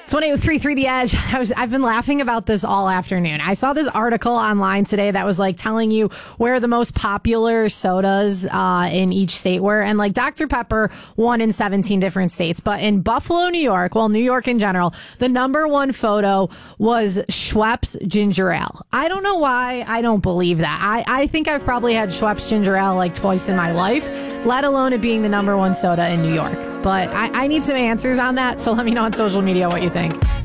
It's 103.3 The Edge. I've been laughing about this all afternoon. I saw this article online today that was like telling you where the most popular sodas in each state were. And like Dr. Pepper won in 17 different states. But in Buffalo, New York, well, New York in general, the number one photo was Schweppes Ginger Ale. I don't know why I don't believe that. I think I've probably had Schweppes Ginger Ale like twice in my life, let alone it being the number one soda in New York. But I need some answers on that, so let me know on social media what you think.